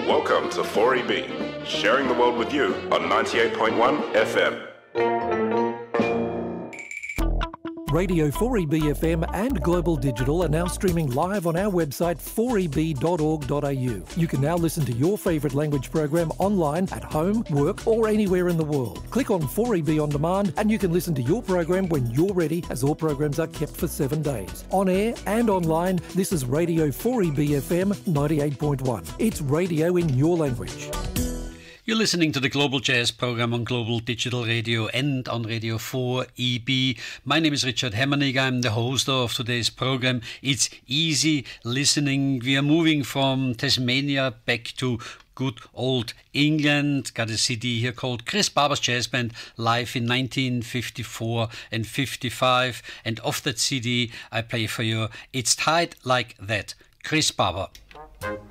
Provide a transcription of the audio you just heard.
Welcome to 4EB, sharing the world with you on 98.1 FM. Radio 4EB FM and Global Digital are now streaming live on our website 4eb.org.au. You can now listen to your favourite language program online at home, work or anywhere in the world. Click on 4EB On Demand and you can listen to your program when you're ready, as all programs are kept for 7 days. On air and online, this is Radio 4EB FM 98.1. It's radio in your language. You're listening to the Global Jazz program on Global Digital Radio and on Radio 4EB. My name is Richard Hemmernig. I'm the host of today's program. It's easy listening. We are moving from Tasmania back to good old England. Got a CD here called Chris Barber's Jazz Band live in 1954 and 55. And off that CD, I play for you It's Tight Like That, Chris Barber.